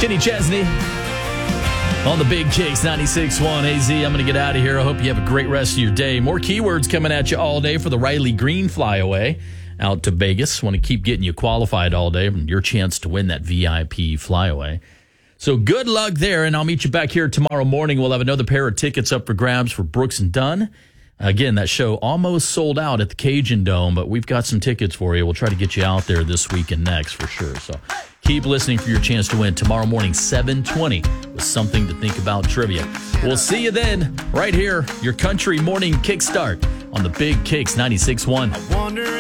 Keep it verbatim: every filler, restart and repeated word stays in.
Kenny Chesney on the Big Kicks ninety-six point one A Z. I'm going to get out of here. I hope you have a great rest of your day. More keywords coming at you all day for the Riley Green flyaway out to Vegas. Want to keep getting you qualified all day and your chance to win that V I P flyaway. So good luck there, and I'll meet you back here tomorrow morning. We'll have another pair of tickets up for grabs for Brooks and Dunn. Again, that show almost sold out at the Cajun Dome, but we've got some tickets for you. We'll try to get you out there this week and next for sure. So keep listening for your chance to win tomorrow morning, seven twenty, with Something to Think About Trivia. We'll see you then, right here, your country morning kickstart on the Big Kicks ninety-six point one.